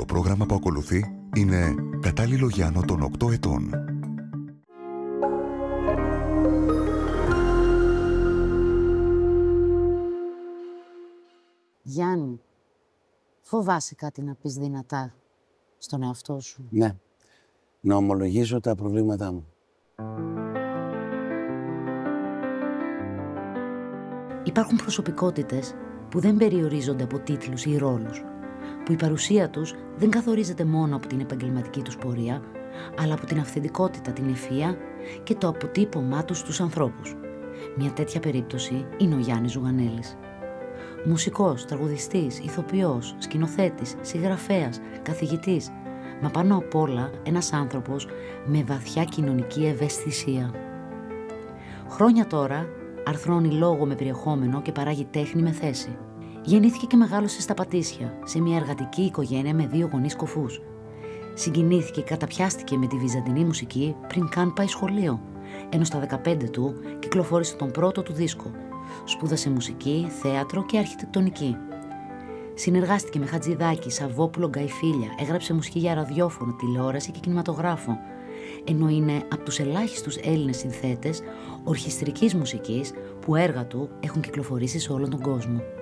πρόγραμμα που ακολουθεί είναι κατάλληλο για άνω των 8 ετών. Γιάννη, φοβάσαι κάτι να πεις δυνατά στον εαυτό σου? Ναι, να ομολογήσω τα προβλήματά μου. Υπάρχουν προσωπικότητες που δεν περιορίζονται από τίτλους ή ρόλους, που η παρουσία τους δεν καθορίζεται μόνο από την επαγγελματική τους πορεία, αλλά από την αυθεντικότητα, την ευφυΐα και το αποτύπωμά τους στους ανθρώπους. Μια τέτοια περίπτωση είναι ο Γιάννης Ζουγανέλης. Μουσικός, τραγουδιστής, ηθοποιός, σκηνοθέτης, συγγραφέας, καθηγητής, μα πάνω απ' όλα ένας άνθρωπος με βαθιά κοινωνική ευαισθησία. Χρόνια τώρα αρθρώνει λόγο με περιεχόμενο και παράγει τέχνη με θέση. Γεννήθηκε και μεγάλωσε στα Πατήσια, σε μια εργατική οικογένεια με 2 γονείς κοφούς. Συγκινήθηκε και καταπιάστηκε με τη βυζαντινή μουσική πριν καν πάει σχολείο, ενώ στα 15 του κυκλοφόρησε τον πρώτο του δίσκο. Σπούδασε μουσική, θέατρο και αρχιτεκτονική. Συνεργάστηκε με Χατζηδάκη, Σαββόπουλο, Γκαϊφίλια, έγραψε μουσική για ραδιόφωνο, τηλεόραση και κινηματογράφο, ενώ είναι από τους ελάχιστους Έλληνες συνθέτες ορχιστρικής μουσικής που έργα του έχουν κυκλοφορήσει σε όλον τον κόσμο.